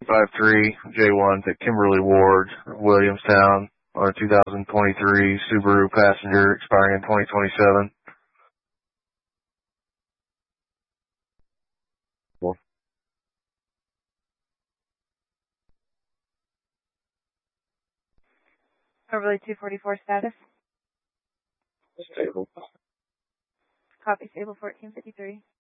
53 J1 to Kimberly Ward, Williamstown, on a 2023 Subaru Passenger expiring in 2027. Overlay 244 status. Stable. Copy, stable 1453.